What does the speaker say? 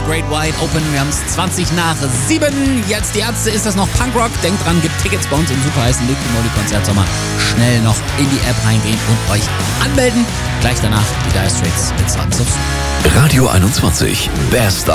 The Great Wide Open. Wir haben es 7:20. Jetzt die Ärzte, ist das noch Punkrock? Denkt dran, gibt Tickets bei uns im superheißen Liquid Moly Konzert Sommer. Schnell noch in die App reingehen und euch anmelden. Gleich danach die Dire Straits mit Sons of Soul. Radio 21, Best